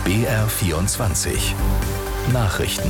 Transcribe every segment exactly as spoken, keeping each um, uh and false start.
B R vierundzwanzig Nachrichten.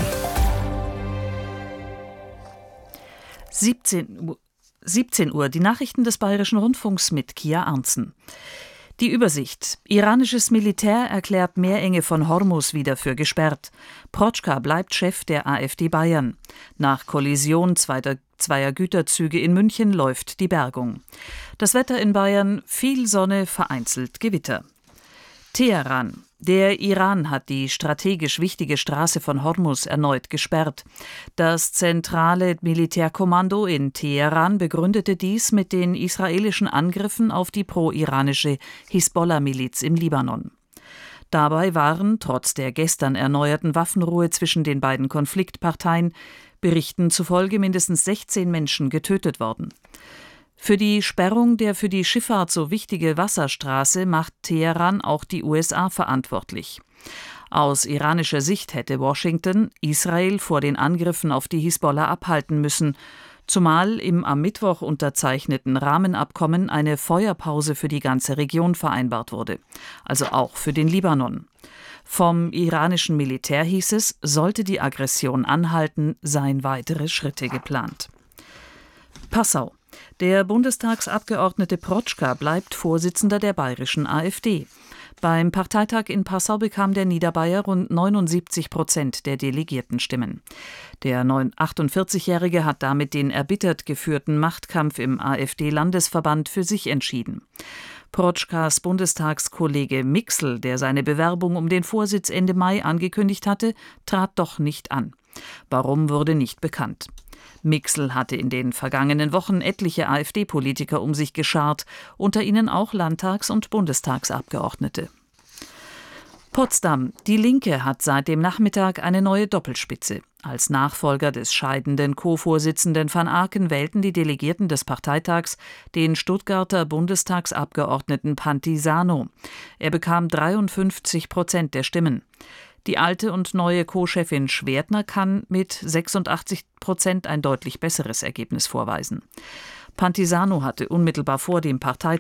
siebzehn Uhr, die Nachrichten des Bayerischen Rundfunks mit Kia Arntzen. Die Übersicht. Iranisches Militär erklärt Meerenge von Hormuz wieder für gesperrt. Protschka bleibt Chef der AfD Bayern. Nach Kollision zweiter, zweier Güterzüge in München läuft die Bergung. Das Wetter in Bayern: viel Sonne, vereinzelt Gewitter. Teheran. Der Iran hat die strategisch wichtige Straße von Hormuz erneut gesperrt. Das zentrale Militärkommando in Teheran begründete dies mit den israelischen Angriffen auf die pro-iranische Hisbollah-Miliz im Libanon. Dabei waren, trotz der gestern erneuerten Waffenruhe zwischen den beiden Konfliktparteien, Berichten zufolge mindestens sechzehn Menschen getötet worden. Für die Sperrung der für die Schifffahrt so wichtige Wasserstraße macht Teheran auch die U S A verantwortlich. Aus iranischer Sicht hätte Washington Israel vor den Angriffen auf die Hisbollah abhalten müssen, zumal im am Mittwoch unterzeichneten Rahmenabkommen eine Feuerpause für die ganze Region vereinbart wurde, also auch für den Libanon. Vom iranischen Militär hieß es, sollte die Aggression anhalten, seien weitere Schritte geplant. Passau. Der Bundestagsabgeordnete Protschka bleibt Vorsitzender der bayerischen AfD. Beim Parteitag in Passau bekam der Niederbayer rund neunundsiebzig Prozent der Delegiertenstimmen. Der achtundvierzigjährige hat damit den erbittert geführten Machtkampf im AfD-Landesverband für sich entschieden. Protschkas Bundestagskollege Mixl, der seine Bewerbung um den Vorsitz Ende Mai angekündigt hatte, trat doch nicht an. Warum, wurde nicht bekannt. Mixl hatte in den vergangenen Wochen etliche AfD-Politiker um sich geschart, unter ihnen auch Landtags- und Bundestagsabgeordnete. Potsdam. Die Linke hat seit dem Nachmittag eine neue Doppelspitze. Als Nachfolger des scheidenden Co-Vorsitzenden van Aken wählten die Delegierten des Parteitags den Stuttgarter Bundestagsabgeordneten Pantisano. Er bekam dreiundfünfzig Prozent der Stimmen. Die alte und neue Co-Chefin Schwertner kann mit sechsundachtzig Prozent ein deutlich besseres Ergebnis vorweisen. Pantisano hatte unmittelbar vor dem Parteitag